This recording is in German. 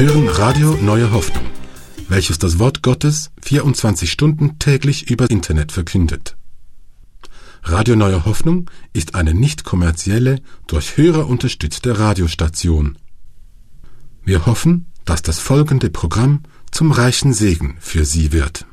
hören Radio Neue Hoffnung, welches das Wort Gottes 24 Stunden täglich über Internet verkündet. Radio Neue Hoffnung ist eine nicht kommerzielle, durch Hörer unterstützte Radiostation. Wir hoffen, dass das folgende Programm zum reichen Segen für Sie wird.